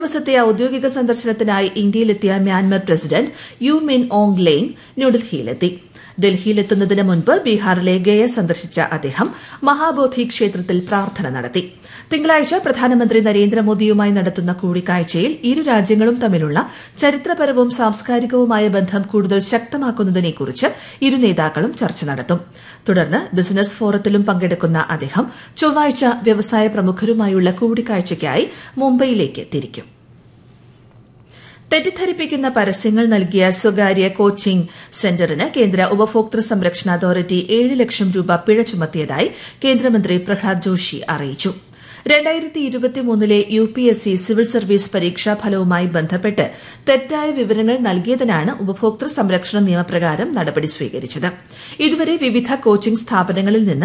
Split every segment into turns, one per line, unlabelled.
ദിവസത്തെ ഔദ്യോഗിക സന്ദർശനത്തിനായി ഇന്ത്യയിലെത്തിയ മ്യാൻമർ പ്രസിഡന്റ് യു മിൻ ഓങ് ലെയ്ങ് ന്യൂഡൽഹിയിലെത്തി. ഡൽഹിയിലെത്തുന്നതിന് മുൻപ് ബീഹാറിലെ ഗയ സന്ദർശിച്ച അദ്ദേഹം മഹാബോധി ക്ഷേത്രത്തിൽ പ്രാർത്ഥന നടത്തി. തിങ്കളാഴ്ച പ്രധാനമന്ത്രി നരേന്ദ്രമോദിയുമായി നടത്തുന്ന കൂടിക്കാഴ്ചയിൽ ഇരു രാജ്യങ്ങളും തമ്മിലുള്ള ചരിത്രപരവും സാംസ്കാരികവുമായ ബന്ധം കൂടുതൽ ശക്തമാക്കുന്നതിനെക്കുറിച്ച് ഇരു നേതാക്കളും ചർച്ച നടത്തും. തുടർന്ന് ബിസിനസ് ഫോറത്തിലും പങ്കെടുക്കുന്ന അദ്ദേഹം ചൊവ്വാഴ്ച വ്യവസായ പ്രമുഖരുമായുള്ള കൂടിക്കാഴ്ചയ്ക്കായി മുംബൈയിലേക്ക് തിരിക്കും. തെറ്റിദ്ധരിപ്പിക്കുന്ന പരസ്യങ്ങൾ നൽകിയ സ്വകാര്യ കോച്ചിംഗ് സെന്ററിന് കേന്ദ്ര ഉപഭോക്തൃ സംരക്ഷണ അതോറിറ്റി 7 ലക്ഷം രൂപ പിഴ ചുമത്തിയതായി കേന്ദ്രമന്ത്രി പ്രഹ്ലാദ് ജോഷി അറിയിച്ചു. 2023 UPSC സിവിൽ സർവീസ് പരീക്ഷാ ഫലവുമായി ബന്ധപ്പെട്ട് തെറ്റായ വിവരങ്ങൾ നൽകിയതിനാണ് ഉപഭോക്തൃ സംരക്ഷണ നിയമപ്രകാരം നടപടി സ്വീകരിച്ചത്. ഇതുവരെ വിവിധ കോച്ചിംഗ് സ്ഥാപനങ്ങളിൽ നിന്ന്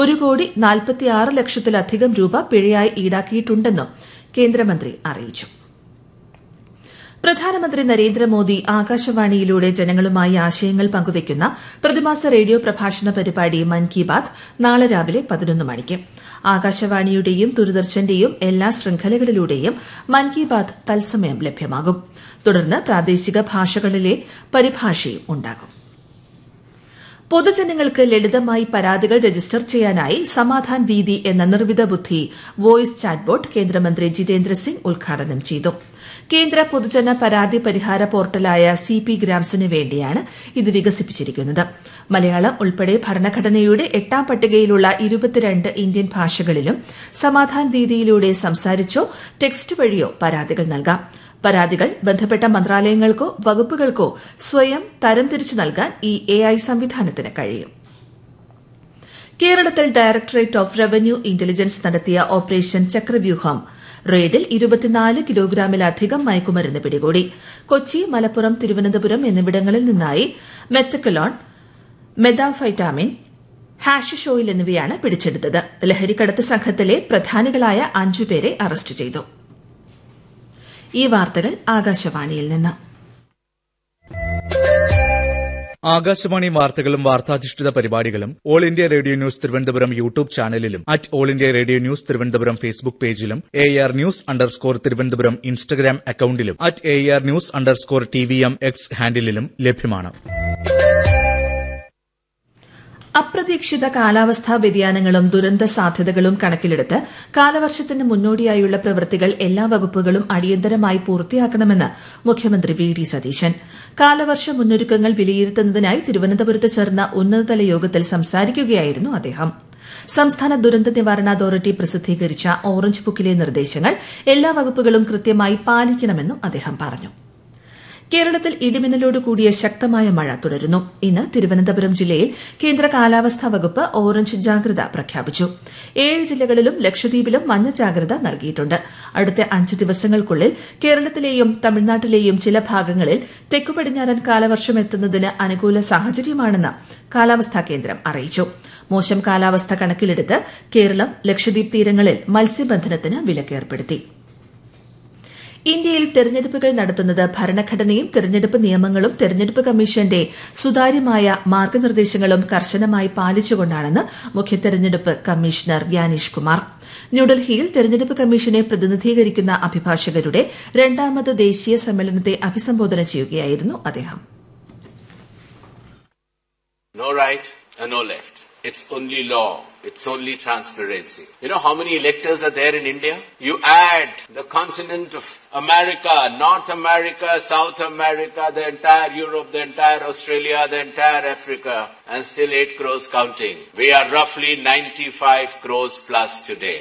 1,46 ലക്ഷത്തിലധികം രൂപ പിഴയായി ഈടാക്കിയിട്ടുണ്ടെന്നും കേന്ദ്രമന്ത്രി അറിയിച്ചു. പ്രധാനമന്ത്രി നരേന്ദ്രമോദി ആകാശവാണിയിലൂടെ ജനങ്ങളുമായി ആശയങ്ങൾ പങ്കുവയ്ക്കുന്ന പ്രതിമാസ റേഡിയോ പ്രഭാഷണ പരിപാടി മൻ കി ബാത് നാളെ രാവിലെ 11 മണിക്ക്. ആകാശവാണിയുടെയും ദൂരദർശന്റെയും എല്ലാ ശൃംഖലകളിലൂടെയും മൻ കി ബാത് തത്സമയം ലഭ്യമാകും. തുടർന്ന് പ്രാദേശിക ഭാഷകളിലെ പരിഭാഷയും ഉണ്ടാകും. പൊതുജനങ്ങൾക്ക് ലളിതമായി പരാതികൾ രജിസ്റ്റർ ചെയ്യാനായി സമാധാൻ ദീദി എന്ന നിർമ്മിത ബുദ്ധി വോയിസ് ചാറ്റ്ബോട്ട് കേന്ദ്രമന്ത്രി ജിതേന്ദ്ര സിംഗ് ഉദ്ഘാടനം ചെയ്തു. കേന്ദ്ര പൊതുജന പരാതി പരിഹാര പോർട്ടലായ CP ഗ്രാംസിന് വേണ്ടിയാണ് ഇത് വികസിപ്പിച്ചിരിക്കുന്നത്. മലയാളം ഉൾപ്പെടെ ഭരണഘടനയുടെ 8ാം പട്ടികയിലുള്ള 22 ഇന്ത്യൻ ഭാഷകളിലും സമാധാൻ ദീദിയിലൂടെ സംസാരിച്ചോ ടെക്സ്റ്റ് വഴിയോ പരാതികൾ നൽകാം. പരാതികൾ ബന്ധപ്പെട്ട മന്ത്രാലയങ്ങൾക്കോ വകുപ്പുകൾക്കോ സ്വയം തരംതിരിച്ചു നൽകാൻ ഈ AI സംവിധാനത്തിന് കഴിയും. കേരളത്തിൽ ഡയറക്ടറേറ്റ് ഓഫ് റവന്യൂ ഇന്റലിജൻസ് നടത്തിയ ഓപ്പറേഷൻ ചക്രവ്യൂഹം റെയ്ഡിൽ 24 കിലോഗ്രാമിലധികം മയക്കുമരുന്ന് പിടികൂടി. കൊച്ചി, മലപ്പുറം, തിരുവനന്തപുരം എന്നിവിടങ്ങളിൽ നിന്നായി മെത്തക്കലോൺ, മെതാംഫൈറ്റാമിൻ, ഹാഷിഷ് ഓയിൽ എന്നിവയാണ് പിടിച്ചെടുത്തത്. ലഹരിക്കടത്ത് സംഘത്തിലെ പ്രധാനികളായ 5 പേരെ അറസ്റ്റ് ചെയ്തു. ഈ വാർത്തകൾ ആകാശവാണിയിൽ നിന്ന്.
ആകാശവാണി വാർത്തകളും വാർത്താധിഷ്ഠിത പരിപാടികളും all India radio news Thiruvananthapuram YouTube ചാനലിലും all India radio news Thiruvananthapuram Facebook പേജിലും AR News_ തിരുവനന്തപുരം ഇൻസ്റ്റഗ്രാം അക്കൌണ്ടിലും AR News_TVM X ഹാൻഡിലും ലഭ്യമാണ്.
അപ്രതീക്ഷിത കാലാവസ്ഥാ വ്യതിയാനങ്ങളും ദുരന്ത സാധ്യതകളും കണക്കിലെടുത്ത് കാലവർഷത്തിന് മുന്നോടിയായുള്ള പ്രവൃത്തികൾ എല്ലാ വകുപ്പുകളും അടിയന്തരമായി പൂർത്തിയാക്കണമെന്ന് മുഖ്യമന്ത്രി VD സതീശൻ. കാലവർഷ മുന്നൊരുക്കങ്ങൾ വിലയിരുത്തുന്നതിനായി തിരുവനന്തപുരത്ത് ചേർന്ന ഉന്നതതല യോഗത്തിൽ സംസാരിക്കുകയായിരുന്നു അദ്ദേഹം. സംസ്ഥാന ദുരന്ത നിവാരണ അതോറിറ്റി പ്രസിദ്ധീകരിച്ച ഓറഞ്ച് ബുക്കിലെ നിർദ്ദേശങ്ങൾ എല്ലാ വകുപ്പുകളും കൃത്യമായി പാലിക്കണമെന്നും അദ്ദേഹം പറഞ്ഞു. കേരളത്തിൽ ഇടിമിന്നലോട് കൂടിയ ശക്തമായ മഴ തുടരുന്നു. ഇന്ന് തിരുവനന്തപുരം ജില്ലയിൽ കേന്ദ്ര കാലാവസ്ഥാ വകുപ്പ് ഓറഞ്ച് ജാഗ്രത പ്രഖ്യാപിച്ചു. 7 ജില്ലകളിലും ലക്ഷദ്വീപിലും മഞ്ഞ ജാഗ്രത നൽകിയിട്ടുണ്ട്. അടുത്ത 5 ദിവസങ്ങൾക്കുള്ളിൽ കേരളത്തിലെയും തമിഴ്നാട്ടിലെയും ചില ഭാഗങ്ങളിൽ തെക്കുപടിഞ്ഞാറൻ കാലവർഷം എത്തുന്നതിന് അനുകൂല സാഹചര്യമാണെന്ന് കാലാവസ്ഥാ കേന്ദ്രം അറിയിച്ചു. മോശം കാലാവസ്ഥ കണക്കിലെടുത്ത് കേരളം, ലക്ഷദ്വീപ് തീരങ്ങളിൽ മത്സ്യബന്ധനത്തിന് വിലക്കേർപ്പെടുത്തി. ഇന്ത്യയിൽ തെരഞ്ഞെടുപ്പുകൾ നടത്തുന്നത് ഭരണഘടനയും തെരഞ്ഞെടുപ്പ് നിയമങ്ങളും തെരഞ്ഞെടുപ്പ് കമ്മീഷന്റെ സുതാര്യമായ മാർഗ്ഗനിർദ്ദേശങ്ങളും കർശനമായി പാലിച്ചുകൊണ്ടാണെന്ന് മുഖ്യ തെരഞ്ഞെടുപ്പ് കമ്മീഷണർ ഗ്യാനേഷ് കുമാർ. ന്യൂഡൽഹിയിൽ തെരഞ്ഞെടുപ്പ് കമ്മീഷനെ പ്രതിനിധീകരിക്കുന്ന അഭിഭാഷകരുടെ 2ാമത് ദേശീയ സമ്മേളനത്തെ അഭിസംബോധന ചെയ്യുകയായിരുന്നു അദ്ദേഹം.
No right and no left. It's only law. It's only transparency. You know how many electors are there in India? You add the continent of America, North America, South America, the entire Europe, the entire Australia, the entire Africa, and still 8 crores counting. We are roughly 95 crores plus today.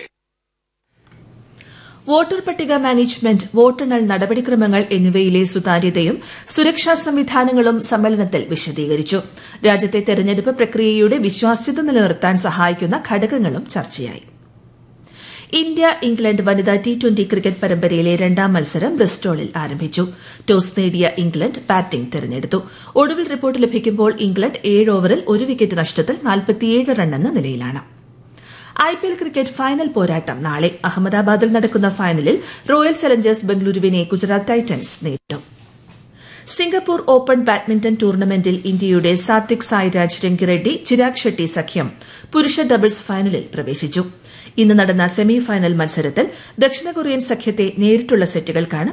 Voter പട്ടിക management, വോട്ടെണ്ണൽ നടപടിക്രമങ്ങൾ എന്നിവയിലെ സുതാര്യതയും സുരക്ഷാ സംവിധാനങ്ങളും സമ്മേളനത്തിൽ വിശദീകരിച്ചു. രാജ്യത്തെ തെരഞ്ഞെടുപ്പ് പ്രക്രിയയുടെ വിശ്വാസ്യത നിലനിർത്താൻ സഹായിക്കുന്ന ഘടകങ്ങളും ചർച്ചയായി. ഇന്ത്യ ഇംഗ്ലണ്ട് വനിതാ T20 ക്രിക്കറ്റ് പരമ്പരയിലെ 2ാം മത്സരം ബ്രിസ്റ്റോളിൽ ആരംഭിച്ചു. ടോസ് നേടിയ ഇംഗ്ലണ്ട് ബാറ്റിംഗ് തെരഞ്ഞെടുത്തു. ഒടുവിൽ റിപ്പോർട്ട് ലഭിക്കുമ്പോൾ ഇംഗ്ലണ്ട് 7 ഓവറിൽ 1 വിക്കറ്റ് നഷ്ടത്തിൽ 47 റണ്ണെന്ന നിലയിലാണ്. IPL ക്രിക്കറ്റ് ഫൈനൽ പോരാട്ടം നാളെ. അഹമ്മദാബാദിൽ നടക്കുന്ന ഫൈനലിൽ റോയൽ ചലഞ്ചേഴ്സ് ബംഗളൂരുവിനെ ഗുജറാത്ത് ടൈറ്റൻസ് നേരിടും. സിംഗപ്പൂർ ഓപ്പൺ ബാഡ്മിന്റൺ ടൂർണമെന്റിൽ ഇന്ത്യയുടെ സാത്വിക് സായ്രാജ് രംഗിറെഡ്ഡി ചിരാഗ് ഷെട്ടി സഖ്യം പുരുഷ ഡബിൾസ് ഫൈനലിൽ പ്രവേശിച്ചു. ഇന്ന് നടന്ന സെമി ഫൈനൽ മത്സരത്തിൽ ദക്ഷിണ കൊറിയൻ സഖ്യത്തെ നേരിട്ടുള്ള സെറ്റുകൾക്കാണ്